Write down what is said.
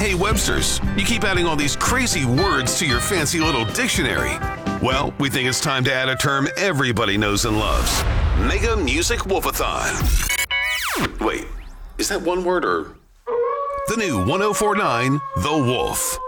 Hey, Websters, you keep adding all these crazy words to your fancy little dictionary. Well, we think it's time to add a term everybody knows and loves. Mega Music Wolfathon. Wait, is that one word or... The new 1049, The Wolf.